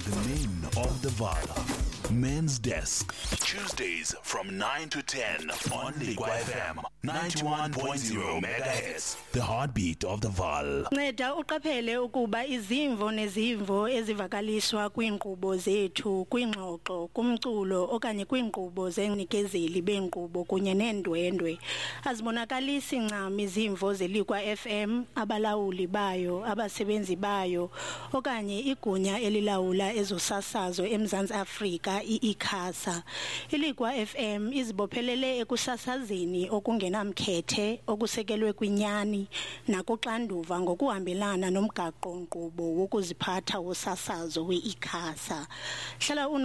The men of the Vala. Men's Desk. Tuesdays from 9 to 10 on Ligwa FM 91.0 MHz. The heartbeat of the Val. Nceda uqaphele ukuba izimvo nezimvo ezivakaliswa kwiinkqubo zethu, kwingxoxo, kumculo okanye kwiinkqubo zenikezeli benkqubo kunye neendwendwe azibonakalisi ncam izimvo zeLigwa FM, abalawuli bayo, abasebenzi bayo okanye igunya elilawula ezosasazo eMzantsi Afrika iICASA. iLigwa FM izibophelele ekusasazeni okungenamkhethe okusekelwe kwinyani nakuxanduva ngokuhambelana nomgaqo-nkqubo wokuziphatha wosasazo weICASA. Hlala